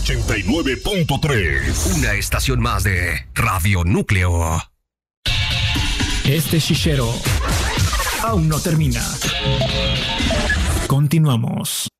89.3. Una estación más de Radio Núcleo. Este chichero aún no termina. Continuamos.